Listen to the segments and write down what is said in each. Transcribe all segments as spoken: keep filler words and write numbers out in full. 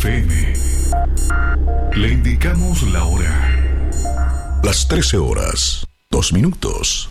F M. Le indicamos la hora. Las trece horas, dos minutos.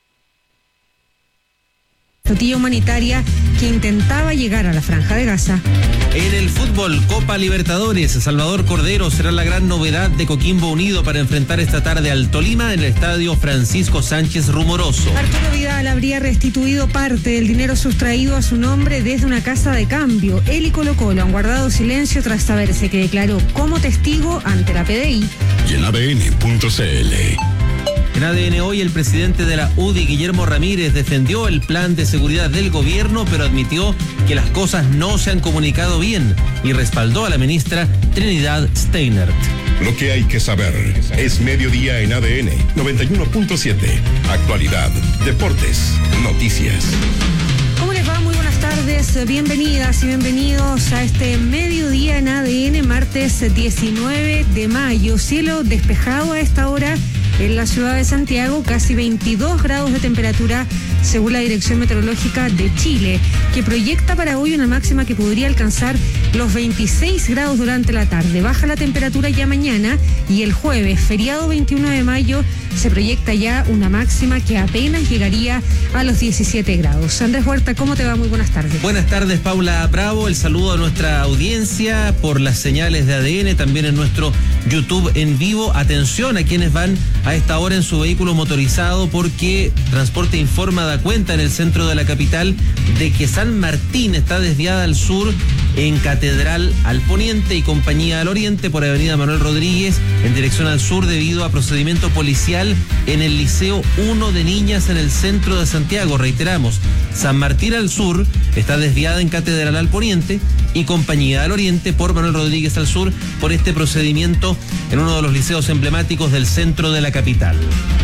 Flotilla humanitaria que intentaba llegar a la Franja de Gaza. En el fútbol, Copa Libertadores, Salvador Cordero será la gran novedad de Coquimbo Unido para enfrentar esta tarde al Tolima en el estadio Francisco Sánchez Rumoroso. Arturo Vidal habría restituido parte del dinero sustraído a su nombre desde una casa de cambio. Él y Colo Colo han guardado silencio tras saberse que declaró como testigo ante la P D I. Y en A D N punto C L. En A D N hoy el presidente de la U D I, Guillermo Ramírez, defendió el plan de seguridad del gobierno, pero admitió que las cosas no se han comunicado bien y respaldó a la ministra Trinidad Steinert. Lo que hay que saber es mediodía en A D N noventa y uno punto siete. Actualidad, deportes, noticias. ¿Cómo les va? Muy buenas tardes, bienvenidas y bienvenidos a este mediodía en A D N, martes diecinueve de mayo. Cielo despejado a esta hora en la ciudad de Santiago, casi veintidós grados de temperatura según la Dirección Meteorológica de Chile, que proyecta para hoy una máxima que podría alcanzar los veintiséis grados durante la tarde. Baja la temperatura ya mañana y el jueves, feriado veintiuno de mayo, se proyecta ya una máxima que apenas llegaría a los diecisiete grados. Andrés Huerta, ¿cómo te va? Muy buenas tardes. Buenas tardes, Paula Bravo. El saludo a nuestra audiencia por las señales de A D N, también en nuestro YouTube en vivo. Atención a quienes van a esta hora en su vehículo motorizado, porque Transporte Informa da cuenta en el centro de la capital de que San Martín está desviada al sur en Catedral al poniente y Compañía al oriente por Avenida Manuel Rodríguez en dirección al sur debido a procedimiento policial en el Liceo uno de Niñas en el centro de Santiago. Reiteramos, San Martín al sur está desviada en Catedral al poniente y Compañía al oriente por Manuel Rodríguez al sur por este procedimiento en uno de los liceos emblemáticos del centro de la capital.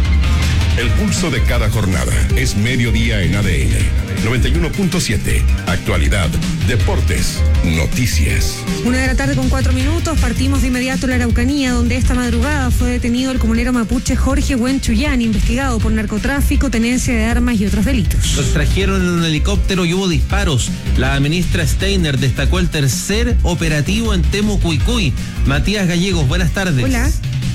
El pulso de cada jornada es mediodía en A D N noventa y uno punto siete. Actualidad, deportes, noticias. Una de la tarde con cuatro minutos, partimos de inmediato a la Araucanía, donde esta madrugada fue detenido el comunero mapuche Jorge Huenchuyán, investigado por narcotráfico, tenencia de armas y otros delitos. Lo extrajeron en un helicóptero y hubo disparos. La ministra Steiner destacó el tercer operativo en Temucuicuy. Matías Gallegos, buenas tardes. Hola.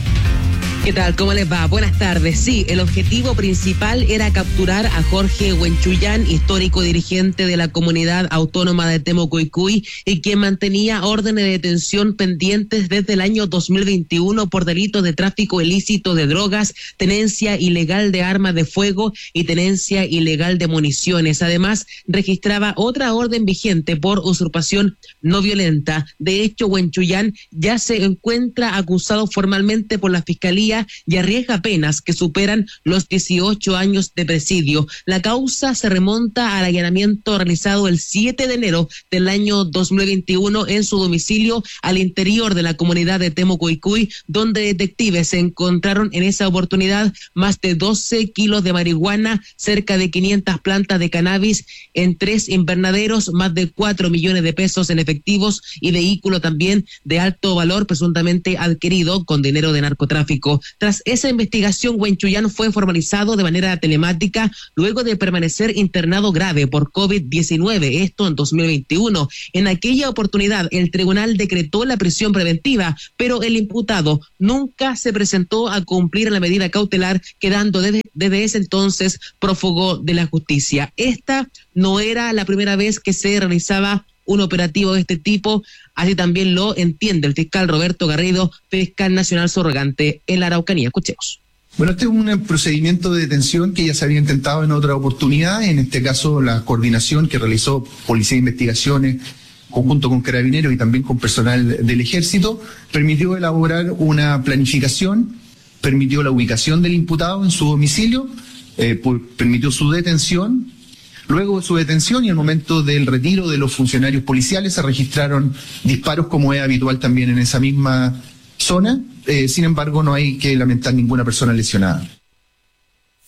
¿Qué tal? ¿Cómo les va? Buenas tardes. Sí, el objetivo principal era capturar a Jorge Huenchuyán, histórico dirigente de la comunidad autónoma de Temucuicuy y quien mantenía órdenes de detención pendientes desde el año dos mil veintiuno por delitos de tráfico ilícito de drogas, tenencia ilegal de armas de fuego y tenencia ilegal de municiones. Además, registraba otra orden vigente por usurpación no violenta. De hecho, Huenchuyán ya se encuentra acusado formalmente por la Fiscalía y arriesga penas que superan los dieciocho años de presidio. La causa se remonta al allanamiento realizado el siete de enero del año dos mil veintiuno en su domicilio al interior de la comunidad de Temucuicuy, donde detectives se encontraron en esa oportunidad más de doce kilos de marihuana, cerca de quinientas plantas de cannabis en tres invernaderos, más de cuatro millones de pesos en efectivos y vehículo también de alto valor presuntamente adquirido con dinero de narcotráfico. Tras esa investigación, Huenchuyán fue formalizado de manera telemática luego de permanecer internado grave por COVID diecinueve, esto en dos mil veintiuno. En aquella oportunidad, el tribunal decretó la prisión preventiva, pero el imputado nunca se presentó a cumplir la medida cautelar, quedando desde, desde ese entonces prófugo de la justicia. Esta no era la primera vez que se realizaba un operativo de este tipo, así también lo entiende el fiscal Roberto Garrido, fiscal nacional subrogante en la Araucanía. Escuchemos. Bueno, este es un procedimiento de detención que ya se había intentado en otra oportunidad, en este caso la coordinación que realizó Policía de Investigaciones conjunto con Carabineros y también con personal del Ejército, permitió elaborar una planificación, permitió la ubicación del imputado en su domicilio, eh, por, permitió su detención. Luego de su detención y al momento del retiro de los funcionarios policiales se registraron disparos, como es habitual también en esa misma zona. Eh, sin embargo, no hay que lamentar ninguna persona lesionada.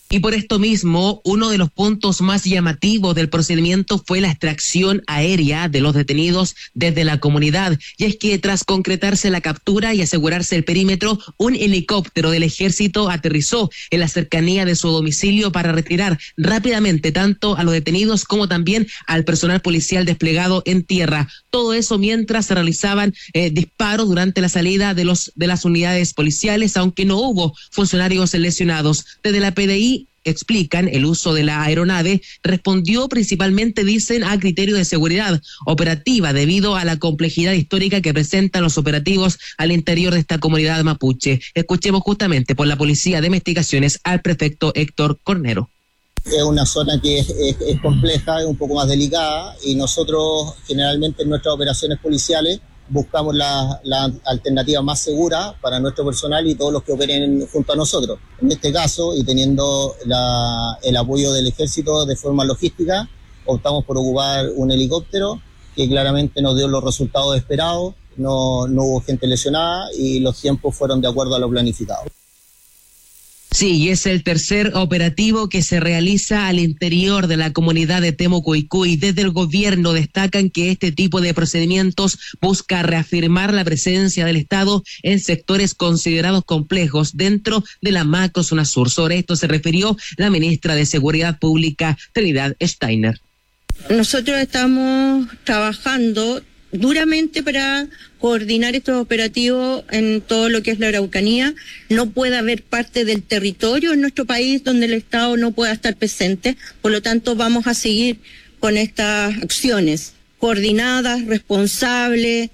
Y por esto mismo, uno de los puntos más llamativos del procedimiento fue la extracción aérea de los detenidos desde la comunidad. Y es que tras concretarse la captura y asegurarse el perímetro, un helicóptero del ejército aterrizó en la cercanía de su domicilio para retirar rápidamente tanto a los detenidos como también al personal policial desplegado en tierra. Todo eso mientras se realizaban eh, disparos durante la salida de los de las unidades policiales, aunque no hubo funcionarios lesionados. Desde la P D I explican el uso de la aeronave respondió principalmente, dicen, a criterio de seguridad operativa debido a la complejidad histórica que presentan los operativos al interior de esta comunidad mapuche. Escuchemos justamente por la Policía de Investigaciones al prefecto Héctor Cornero. Es una zona que es, es, es compleja, es un poco más delicada y nosotros generalmente en nuestras operaciones policiales buscamos la, la alternativa más segura para nuestro personal y todos los que operen junto a nosotros. En este caso, y teniendo la, el apoyo del ejército de forma logística, optamos por ocupar un helicóptero que claramente nos dio los resultados esperados, no, no hubo gente lesionada y los tiempos fueron de acuerdo a lo planificado. Sí, y es el tercer operativo que se realiza al interior de la comunidad de Temucuicui. Desde el gobierno destacan que este tipo de procedimientos busca reafirmar la presencia del Estado en sectores considerados complejos dentro de la macro zona sur. Sobre esto se refirió la ministra de Seguridad Pública, Trinidad Steiner. Nosotros estamos trabajando duramente para coordinar estos operativos en todo lo que es la Araucanía. No puede haber parte del territorio en nuestro país donde el Estado no pueda estar presente, por lo tanto vamos a seguir con estas acciones coordinadas, responsables.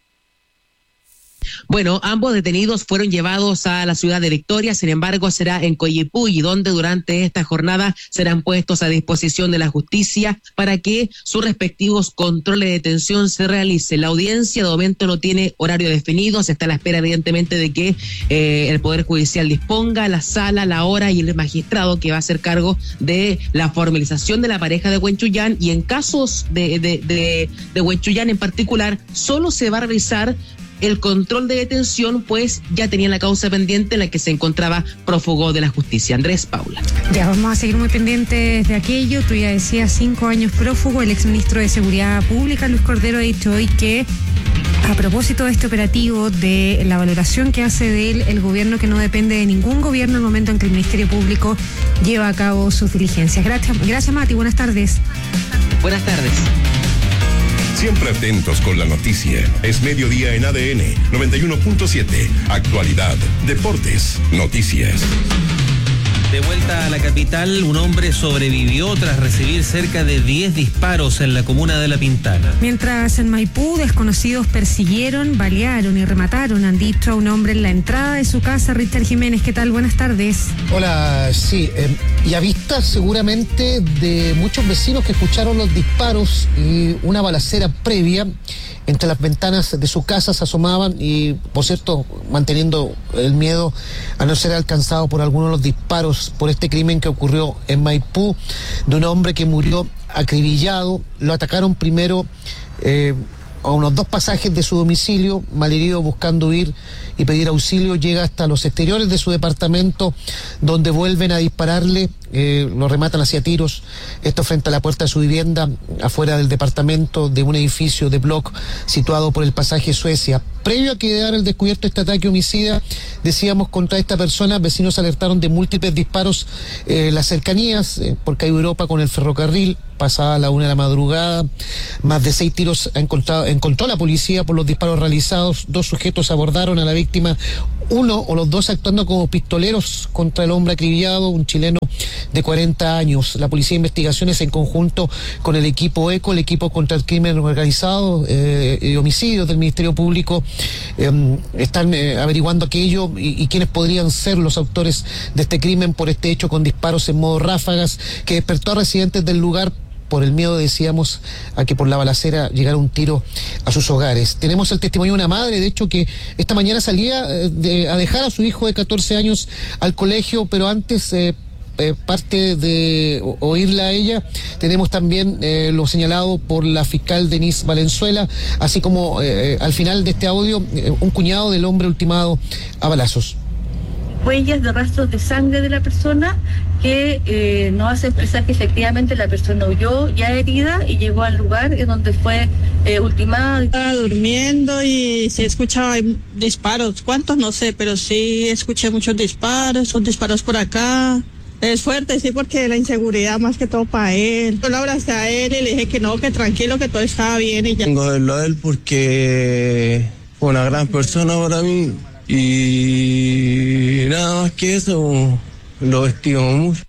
Bueno, ambos detenidos fueron llevados a la ciudad de Victoria, sin embargo será en Coyipulli, donde durante esta jornada serán puestos a disposición de la justicia para que sus respectivos controles de detención se realicen. La audiencia de momento no tiene horario definido, se está a la espera evidentemente de que eh, el Poder Judicial disponga la sala, la hora y el magistrado que va a hacer cargo de la formalización de la pareja de Huenchuyán, y en casos de, de, de, de Huenchuyán en particular, solo se va a realizar el control de detención, pues ya tenía la causa pendiente en la que se encontraba prófugo de la justicia. Andrés Paula. Ya, vamos a seguir muy pendientes de aquello. Tú ya decías, cinco años prófugo. El exministro de Seguridad Pública, Luis Cordero, ha dicho hoy que a propósito de este operativo, de la valoración que hace de él el gobierno, que no depende de ningún gobierno en el momento en que el Ministerio Público lleva a cabo sus diligencias. Gracias, gracias Mati, buenas tardes. Buenas tardes. Siempre atentos con la noticia. Es mediodía en A D N noventa y uno punto siete. Actualidad, deportes, noticias. De vuelta a la capital, un hombre sobrevivió tras recibir cerca de diez disparos en la comuna de La Pintana. Mientras en Maipú, desconocidos persiguieron, balearon y remataron, han dicho, a un hombre en la entrada de su casa. Richard Jiménez, ¿qué tal? Buenas tardes. Hola, sí, eh, y a vista seguramente de muchos vecinos que escucharon los disparos y una balacera previa, entre las ventanas de su casa se asomaban y, por cierto, manteniendo el miedo a no ser alcanzado por alguno de los disparos por este crimen que ocurrió en Maipú, de un hombre que murió acribillado. Lo atacaron primero eh, a unos dos pasajes de su domicilio, malherido buscando huir y pedir auxilio, llega hasta los exteriores de su departamento, donde vuelven a dispararle, eh, lo rematan hacia tiros, esto frente a la puerta de su vivienda, afuera del departamento de un edificio de block situado por el pasaje Suecia. Previo a quedar el descubierto este ataque homicida, decíamos, contra esta persona, vecinos alertaron de múltiples disparos eh, en las cercanías, eh, por Cayo Europa con el ferrocarril, pasada la una de la madrugada, más de seis tiros ha encontrado, encontró la policía por los disparos realizados. Dos sujetos abordaron a la víctima, uno o los dos actuando como pistoleros contra el hombre acribillado, un chileno de cuarenta años. La Policía de Investigaciones, en conjunto con el equipo ECO, el equipo contra el crimen organizado eh, y homicidios del Ministerio Público, eh, están eh, averiguando aquello y, y quiénes podrían ser los autores de este crimen por este hecho con disparos en modo ráfagas que despertó a residentes del lugar por el miedo, decíamos, a que por la balacera llegara un tiro a sus hogares. Tenemos el testimonio de una madre, de hecho, que esta mañana salía de, a dejar a su hijo de catorce años al colegio, pero antes, eh, eh, parte de oírla a ella, tenemos también eh, lo señalado por la fiscal Denise Valenzuela, así como eh, al final de este audio, eh, un cuñado del hombre ultimado a balazos. huellas de rastros de sangre de la persona que eh, nos hace expresar que efectivamente la persona huyó ya herida y llegó al lugar en donde fue eh, ultimada. Estaba durmiendo y se escuchaban disparos, ¿cuántos? No sé, pero sí escuché muchos disparos, son disparos por acá. Es fuerte, sí, porque la inseguridad más que todo para él. Yo lo abracé a él y le dije que no, que tranquilo, que todo estaba bien y ya. Tengo que verlo a él porque fue una gran persona para mí y nada más que eso, lo estimo mucho.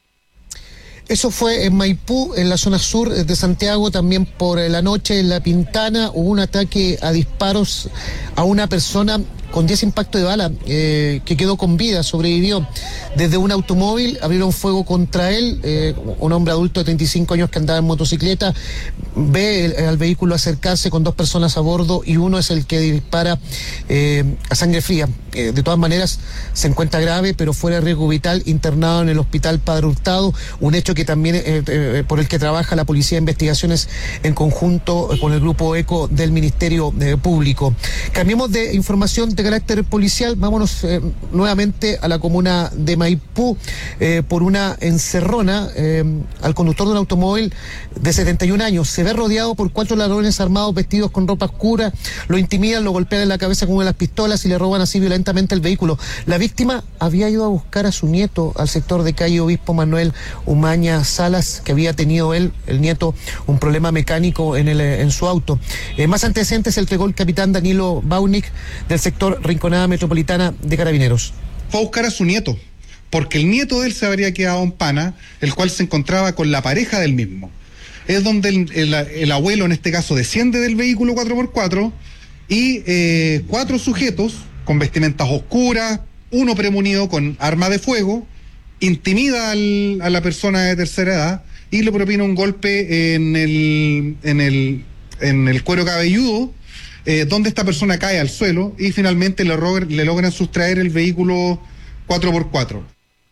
Eso fue en Maipú, en la zona sur de Santiago. También por la noche en La Pintana hubo un ataque a disparos a una persona con diez impactos de bala, eh, que quedó con vida, sobrevivió. Desde un automóvil abrieron fuego contra él, eh, un hombre adulto de treinta y cinco años que andaba en motocicleta, ve el, al vehículo acercarse con dos personas a bordo y uno es el que dispara eh, a sangre fría. Eh, de todas maneras, se encuentra grave, pero fuera de riesgo vital, internado en el hospital Padre Hurtado, un hecho que también eh, eh, por el que trabaja la Policía de Investigaciones en conjunto con el Grupo ECO del Ministerio eh, Público. Cambiemos de información de carácter policial, vámonos eh, nuevamente a la comuna de Maipú, eh, por una encerrona. Eh, al conductor de un automóvil de setenta y un años se ve rodeado por cuatro ladrones armados vestidos con ropa oscura, lo intimidan, lo golpean en la cabeza con una de las pistolas y le roban así violentamente el vehículo. La víctima había ido a buscar a su nieto al sector de calle Obispo Manuel Umaña Salas, que había tenido él, el nieto, un problema mecánico en, el, en su auto. Eh, más antecedentes se entregó el capitán Danilo Baunik del sector Rinconada Metropolitana de Carabineros. Fue a buscar a su nieto, porque el nieto de él se habría quedado en Pana, el cual se encontraba con la pareja del mismo. Es donde el, el, el abuelo, en este caso, desciende del vehículo cuatro por cuatro y eh, cuatro sujetos con vestimentas oscuras, uno premunido con arma de fuego, intimida al, a la persona de tercera edad y le propina un golpe en el, en el, en el cuero cabelludo, eh, donde esta persona cae al suelo y finalmente le, le logran sustraer el vehículo cuatro por cuatro.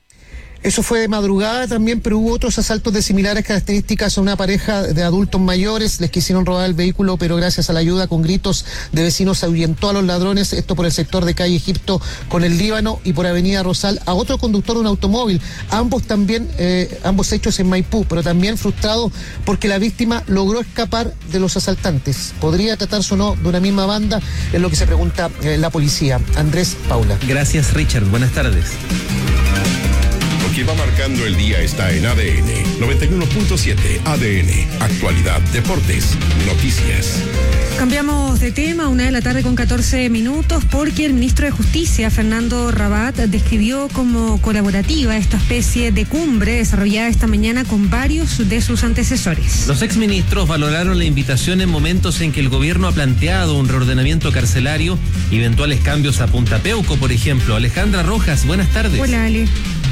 Eso fue de madrugada también, pero hubo otros asaltos de similares características a una pareja de adultos mayores. Les quisieron robar el vehículo, pero gracias a la ayuda con gritos de vecinos se ahuyentó a los ladrones. Esto por el sector de calle Egipto con el Líbano y por avenida Rosal a otro conductor de un automóvil. Ambos también, eh, ambos hechos en Maipú, pero también frustrado porque la víctima logró escapar de los asaltantes. ¿Podría tratarse o no de una misma banda? Es lo que se pregunta eh, la policía. Andrés Paula. Gracias, Richard. Buenas tardes. Lo que va marcando el día está en A D N noventa y uno punto siete. A D N, actualidad, deportes, noticias. Cambiamos de tema, una de la tarde con catorce minutos, porque el ministro de Justicia, Fernando Rabat, describió como colaborativa esta especie de cumbre desarrollada esta mañana con varios de sus antecesores. Los exministros valoraron la invitación en momentos en que el gobierno ha planteado un reordenamiento carcelario y eventuales cambios a Punta Peuco, por ejemplo. Alejandra Rojas, buenas tardes. Hola, Ale.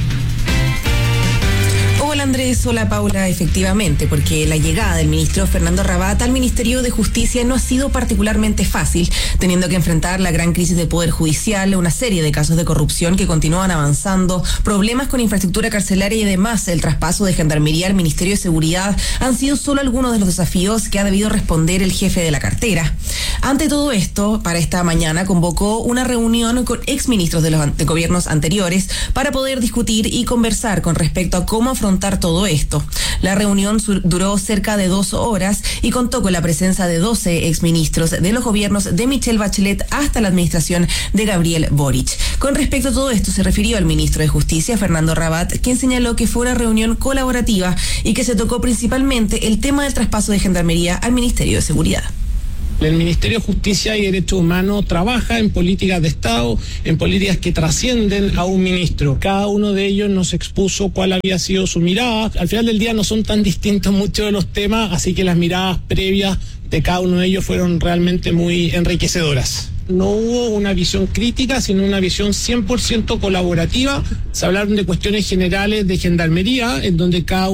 Hola Andrés, hola Paula, efectivamente, porque la llegada del ministro Fernando Rabat al Ministerio de Justicia no ha sido particularmente fácil, teniendo que enfrentar la gran crisis de poder judicial, una serie de casos de corrupción que continúan avanzando, problemas con infraestructura carcelaria y además el traspaso de Gendarmería al Ministerio de Seguridad han sido solo algunos de los desafíos que ha debido responder el jefe de la cartera. Ante todo esto, para esta mañana convocó una reunión con exministros de los de gobiernos anteriores para poder discutir y conversar con respecto a cómo afrontar todo esto. La reunión duró cerca de dos horas y contó con la presencia de doce exministros de los gobiernos de Michelle Bachelet hasta la administración de Gabriel Boric. Con respecto a todo esto, se refirió al ministro de Justicia, Fernando Rabat, quien señaló que fue una reunión colaborativa y que se tocó principalmente el tema del traspaso de Gendarmería al Ministerio de Seguridad. El Ministerio de Justicia y Derechos Humanos trabaja en políticas de Estado, en políticas que trascienden a un ministro. Cada uno de ellos nos expuso cuál había sido su mirada. Al final del día no son tan distintos muchos de los temas, así que las miradas previas de cada uno de ellos fueron realmente muy enriquecedoras. No hubo una visión crítica, sino una visión cien por ciento colaborativa. Se hablaron de cuestiones generales de gendarmería, en donde cada